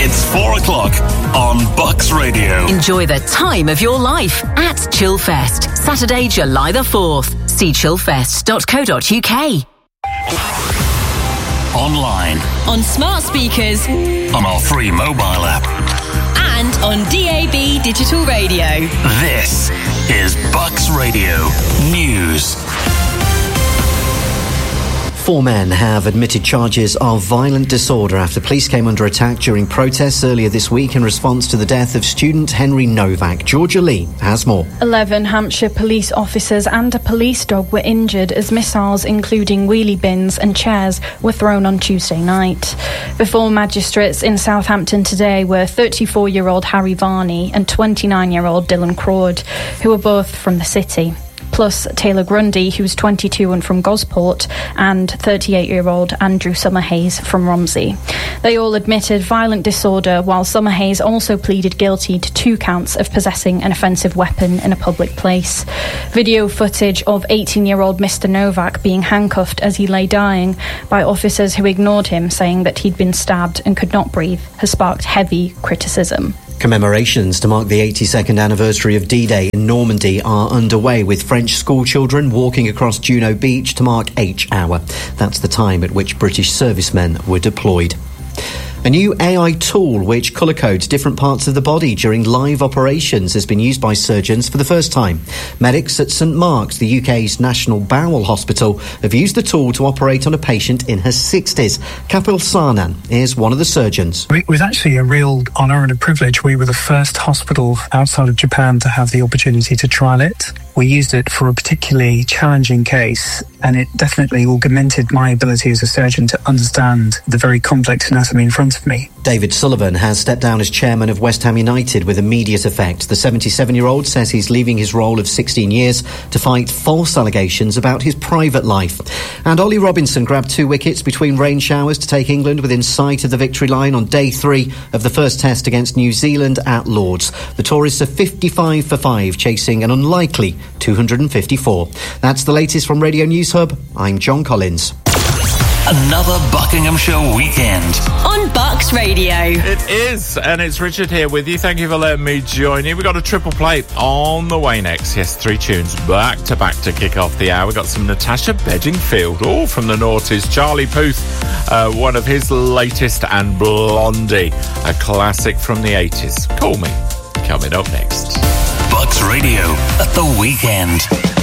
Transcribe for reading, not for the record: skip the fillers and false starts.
It's 4 o'clock on Bucks Radio. Enjoy the time of your life at Chillfest, Saturday, July the 4th. See chillfest.co.uk. Online. On smart speakers. On our free mobile app. And on DAB digital radio. This is Bucks Radio News. 4 men have admitted charges of violent disorder after police came under attack during protests earlier this week in response to the death of student Henry Novak. Georgia Lee has more. 11 Hampshire police officers and a police dog were injured as missiles, including wheelie bins and chairs, were thrown on Tuesday night. Before magistrates in Southampton today were 34-year-old Harry Varney and 29-year-old Dylan Crawd, who were both from the city, plus Taylor Grundy, who's 22 and from Gosport, and 38-year-old Andrew Summerhayes from Romsey. They all admitted violent disorder, while Summerhayes also pleaded guilty to 2 counts of possessing an offensive weapon in a public place. Video footage of 18-year-old Mr. Novak being handcuffed as he lay dying by officers who ignored him, saying that he'd been stabbed and could not breathe, has sparked heavy criticism. Commemorations to mark the 82nd anniversary of D-Day in Normandy are underway, with French schoolchildren walking across Juno Beach to mark H Hour. That's the time at which British servicemen were deployed. A new AI tool which colour codes different parts of the body during live operations has been used by surgeons for the first time. Medics at St Mark's, the UK's National Bowel Hospital, have used the tool to operate on a patient in her 60s. Kapil Sarnan is one of the surgeons. It was actually a real honour and a privilege. We were the first hospital outside of Japan to have the opportunity to trial it. We used it for a particularly challenging case, and it definitely augmented my ability as a surgeon to understand the very complex anatomy in front of me. David Sullivan has stepped down as chairman of West Ham United with immediate effect. The 77-year-old says he's leaving his role of 16 years to fight false allegations about his private life. And Ollie Robinson grabbed 2 wickets between rain showers to take England within sight of the victory line on day 3 of the first test against New Zealand at Lords. The tourists are 55 for 5, chasing an unlikely 254. That's the latest from Radio News Hub. I'm John Collins. Another Buckinghamshire weekend on Bucks Radio. It is, and it's Richard here with you. Thank you for letting me join you. We've got a triple play on the way next. Yes, 3 tunes back to back to kick off the hour. We've got some Natasha Bedingfield, all from the noughties. Charlie Puth, one of his latest, and Blondie, a classic from the 80s. Call Me, coming up next. Bucks Radio at the weekend.